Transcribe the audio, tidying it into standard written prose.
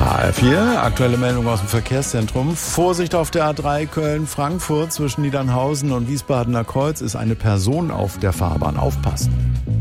HR4, aktuelle Meldung aus dem Verkehrszentrum. Vorsicht auf der A3 Köln-Frankfurt zwischen Niedernhausen und Wiesbadener Kreuz ist eine Person auf der Fahrbahn. Aufpassen.